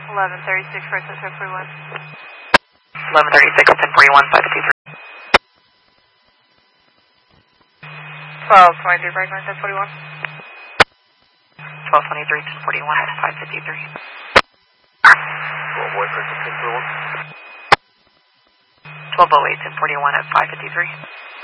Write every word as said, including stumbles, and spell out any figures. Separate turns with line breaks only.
eleven thirty-six, first and ten forty-one.
eleven thirty-six, ten forty-one, five fifty-three.
twelve twenty-three, break line, ten forty-one.
twelve twenty-three, ten forty-one at five fifty-three.
twelve oh eight, ten forty-one.
twelve oh eight, ten forty-one at five fifty-three.